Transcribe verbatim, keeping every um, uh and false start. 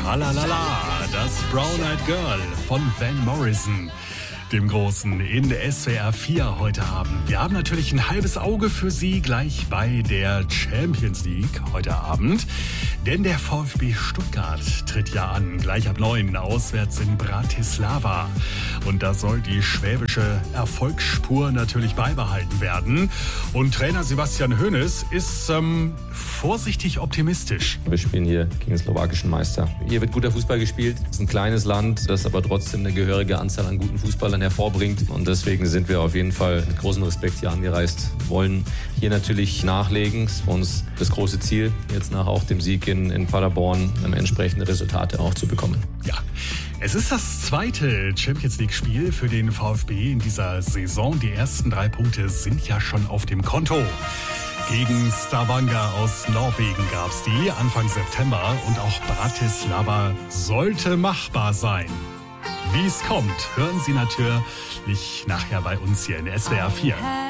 Tralalala, das Brown Eyed Girl von Van Morrison, dem Großen, in S W R vier heute Abend. Wir haben natürlich ein halbes Auge für Sie gleich bei der Champions League heute Abend. Denn der VfB Stuttgart tritt ja an, gleich ab neun, auswärts in Bratislava. Und da soll die schwäbische Erfolgsspur natürlich beibehalten werden. Und Trainer Sebastian Hoeneß ist ähm, vorsichtig optimistisch. Wir spielen hier gegen den slowakischen Meister. Hier wird guter Fußball gespielt. Es ist ein kleines Land, das aber trotzdem eine gehörige Anzahl an guten Fußballern hervorbringt. Und deswegen sind wir auf jeden Fall mit großem Respekt hier angereist. Wollen hier natürlich nachlegen. Das ist für uns das große Ziel, jetzt nach auch dem Sieg in, in Paderborn entsprechende Resultate auch zu bekommen. Ja. Es ist das zweite Champions-League-Spiel für den VfB in dieser Saison. Die ersten drei Punkte sind ja schon auf dem Konto. Gegen Stavanger aus Norwegen gab es die Anfang September und auch Bratislava sollte machbar sein. Wie es kommt, hören Sie natürlich nachher bei uns hier in S W R vier.